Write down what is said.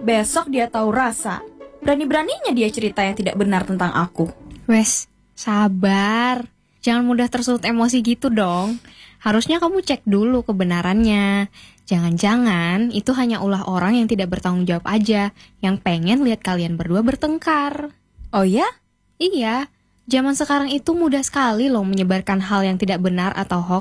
Besok dia tahu rasa. Berani-beraninya dia cerita yang tidak benar tentang aku. Wes, sabar. Jangan mudah tersulut emosi gitu dong. Harusnya kamu cek dulu kebenarannya. Jangan-jangan itu hanya ulah orang yang tidak bertanggung jawab aja, yang pengen lihat kalian berdua bertengkar. Oh ya? Iya, zaman sekarang itu mudah sekali loh menyebarkan hal yang tidak benar atau hoax.